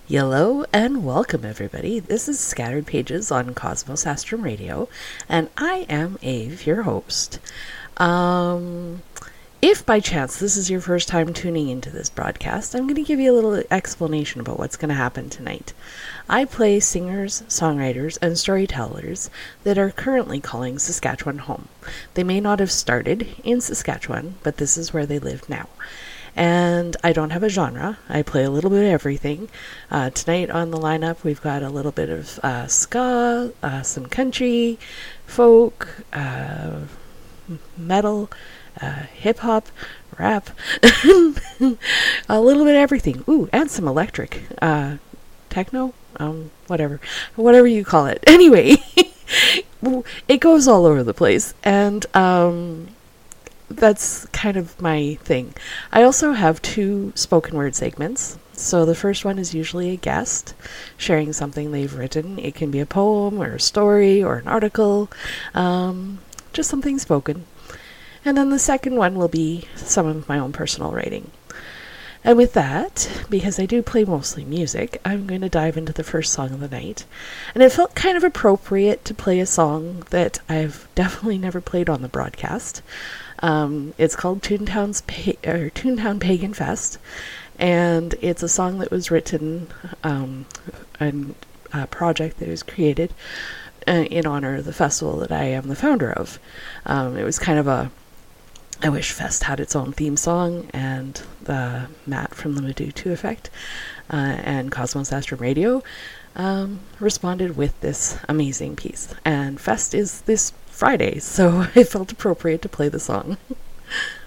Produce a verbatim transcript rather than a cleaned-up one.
Hello and welcome, everybody. This is Scattered Pages on Cosmos Astrum Radio, and I am Ave, your host. Um, if by chance this is your first time tuning into this broadcast, I'm going to give you a little explanation about what's going to happen tonight. I play singers, songwriters, and storytellers that are currently calling Saskatchewan home. They may not have started in Saskatchewan, but this is where they live now. And I don't have a genre. I play a little bit of everything. Uh, tonight on the lineup, we've got a little bit of uh, ska, uh, some country, folk, uh, metal, uh, hip-hop, rap, a little bit of everything. Ooh, and some electric, uh, techno, um, whatever, whatever you call it. Anyway, it goes all over the place. And, um... that's kind of my thing. I also have two spoken word segments. So the first one is usually a guest sharing something they've written. It can be a poem or a story or an article, um, just something spoken. And then the second one will be some of my own personal writing. And with that, because I do play mostly music, I'm going to dive into the first song of the night. And it felt kind of appropriate to play a song that I've definitely never played on the broadcast. Um, it's called Toontown's pa- or Toontown Pagan Fest, and it's a song that was written, um, and a project that was created uh, in honor of the festival that I am the founder of. Um, it was kind of a I Wish Fest had its own theme song, and the Matt from the Medutu Effect uh, and Cosmos Astrum Radio um, responded with this amazing piece. And Fest is this Friday, so it felt appropriate to play the song.